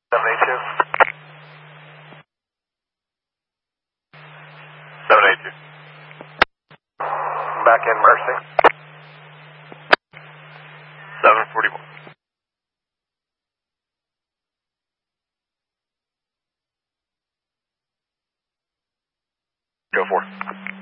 782. 782. Back in Mercy. 741. Go for it.